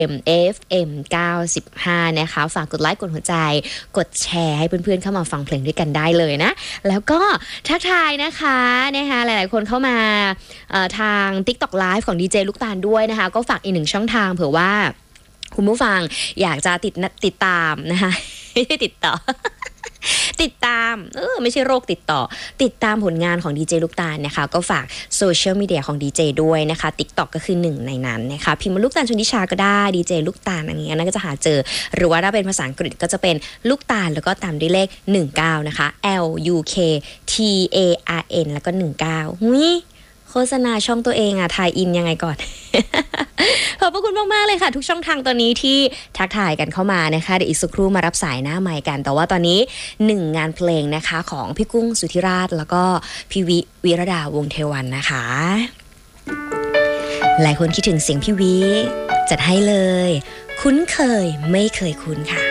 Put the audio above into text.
FM 95นะคะฝากกดไลค์กดหัวใจกดแชร์ให้เพื่อนๆเข้ามาฟังเพลงด้วยกันได้เลยนะแล้วก็ทักทายนะคะหลายๆคนเข้ามาทาง TikTok Live ของดีเจลูกตาลด้วยนะคะก็ฝากอีกหนึ่งช่องทางเผื่อว่าคุณผู้ฟังอยากจะติดตามนะคะไม่ได้ติดต่อ ติดตามไม่ใช่โรคติดต่อติดตามผลงานของดีเจลูกตาลนะคะก็ฝากโซเชียลมีเดียของดีเจด้วยนะคะ TikTok ก็คือหนึ่งในนั้นนะคะพิมพ์มาลูกตาลชนทิชาก็ได้ดีเจลูกตาลอันนี้ก็จะหาเจอหรือว่าถ้าเป็นภาษาอังกฤษก็จะเป็นลูกตาลแล้วก็ตามด้วยเลข19นะคะ LUKTARN แล้วก็19หุ้ยโฆษณาช่องตัวเองทายอินยังไงก่อน ขอบพระคุณมากๆเลยค่ะทุกช่องทางตอนนี้ที่ทักทายกันเข้ามานะคะเดี๋ยวอีกสักครู่มารับสายหน้าไมค์กันแต่ว่าตอนนี้1งานเพลงนะคะของพี่กุ้งสุธิราชแล้วก็พี่วิรดาวงศ์เทวันนะคะหลายคนคิดถึงเสียงพี่วิจัดให้เลยคุ้นเคยไม่เคยคุ้นค่ะ